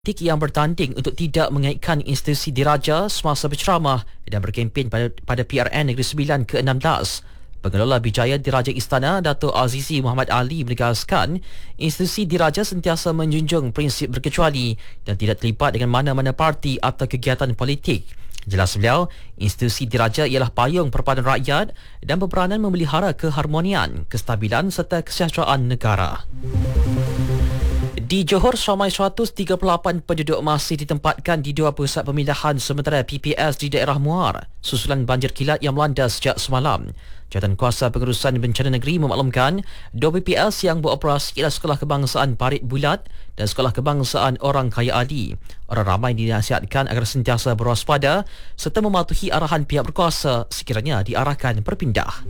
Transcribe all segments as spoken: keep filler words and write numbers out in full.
Politik yang bertanding untuk tidak mengaitkan institusi diraja semasa berceramah dan berkempen pada, pada P R N Negeri Sembilan ke enam belas. Pengelola Bijaya Diraja Istana, Dato' Azizi Muhammad Ali menegaskan institusi diraja sentiasa menjunjung prinsip berkecuali dan tidak terlibat dengan mana-mana parti atau kegiatan politik. Jelas beliau, institusi diraja ialah payung perpaduan rakyat dan berperanan memelihara keharmonian, kestabilan serta kesejahteraan negara. Di Johor, seramai seratus tiga puluh lapan penduduk masih ditempatkan di dua pusat pemindahan sementara P P S di daerah Muar susulan banjir kilat yang melanda sejak semalam. Jawatankuasa Pengurusan Bencana Negeri memaklumkan dua P P S yang beroperasi ialah Sekolah Kebangsaan Parit Bulat dan Sekolah Kebangsaan Orang Kaya Adi. Orang ramai dinasihatkan agar sentiasa berwaspada serta mematuhi arahan pihak berkuasa sekiranya diarahkan berpindah.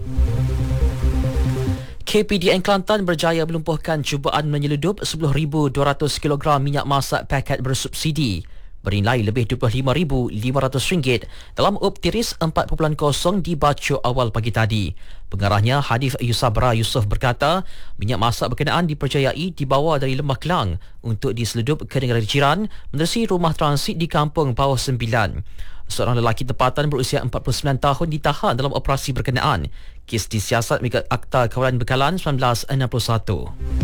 K P D N Kelantan berjaya melumpuhkan cubaan menyeludup sepuluh ribu dua ratus kilogram minyak masak paket bersubsidi bernilai lebih dua puluh lima ribu lima ratus ringgit dalam uptiris empat titik kosong di Bacok awal pagi tadi. Pengarahnya Hadif Yusabra Yusof berkata, minyak masak berkenaan dipercayai dibawa dari Lembah Kelang untuk diseludup ke negara jiran menerusi rumah transit di Kampung Bawah Sembilan. Seorang lelaki tempatan berusia empat puluh sembilan tahun ditahan dalam operasi berkenaan. Kes disiasat mengikut Akta Kawalan Bekalan seribu sembilan ratus enam puluh satu.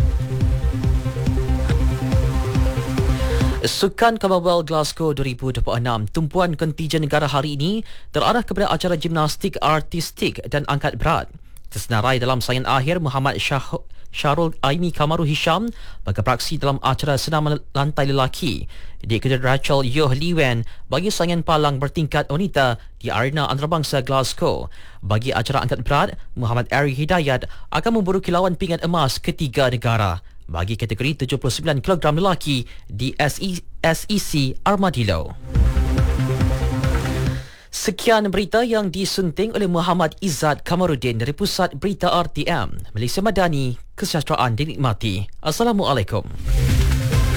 Sukan Commonwealth Glasgow dua ribu dua puluh enam, tumpuan kontijen negara hari ini terarah kepada acara gimnastik artistik dan angkat berat. Tersenarai dalam saingan akhir Muhammad Shah Syarul Aimi Kamaru Hisham bagi beraksi dalam acara senam lantai lelaki. Dikutip Rachel Yoh Liwen bagi saingan palang bertingkat wanita di arena antarabangsa Glasgow. Bagi acara angkat berat, Muhammad Ari Hidayat akan memburu kilauan pinggan emas ketiga negara bagi kategori tujuh puluh sembilan kilogram lelaki di S E C Armadillo. Sekian berita yang disunting oleh Muhammad Izzat Kamarudin dari Pusat Berita R T M. Malaysia Madani, kesejahteraan dinikmati. Assalamualaikum.